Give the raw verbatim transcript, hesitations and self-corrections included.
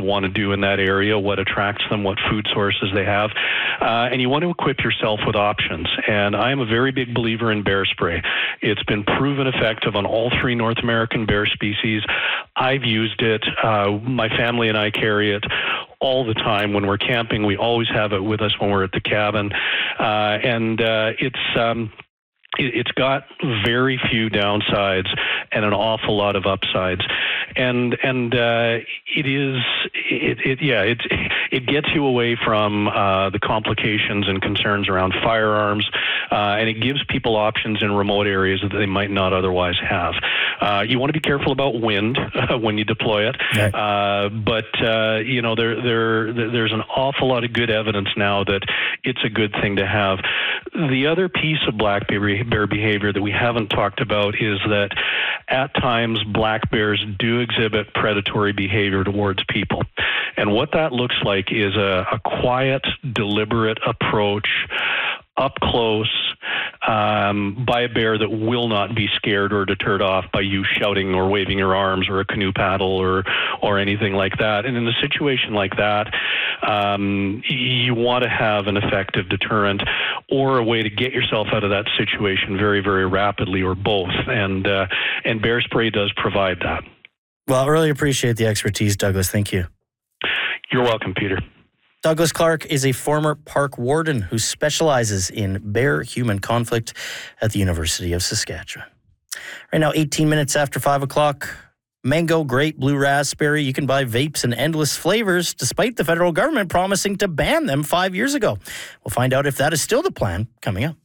want to do in that area, what attracts them, what food sources they have, uh, and you want to equip yourself with options. And I am a very big believer in bear spray. It's been proven effective on all three North American bear species. I've used it. Uh, my family and I carry it all the time when we're camping. We always have it with us when we're at the cabin, uh, and uh, it's um, it, it's got very few downsides and an awful lot of upsides, and and uh, it is it, it yeah it it gets you away from uh, the complications and concerns around firearms, uh, and it gives people options in remote areas that they might not otherwise have. Uh, you want to be careful about wind uh, when you deploy it, right. uh, but uh, you know there there there's an awful lot of good evidence now that it's a good thing to have. The other piece of black bear, bear behavior that we haven't talked about is that at times black bears do exhibit predatory behavior towards people, and what that looks like is a, a quiet, deliberate approach up close um, by a bear that will not be scared or deterred off by you shouting or waving your arms or a canoe paddle or or anything like that. And in a situation like that, um, you want to have an effective deterrent or a way to get yourself out of that situation very, very rapidly, or both. And uh, and bear spray does provide that. Well, I really appreciate the expertise, Douglas. Thank you. You're welcome, Peter. Douglas Clark is a former park warden who specializes in bear-human conflict at the University of Saskatchewan. Right now, eighteen minutes after five o'clock, mango, grape, blue raspberry. You can buy vapes in endless flavors, despite the federal government promising to ban them five years ago. We'll find out if that is still the plan coming up.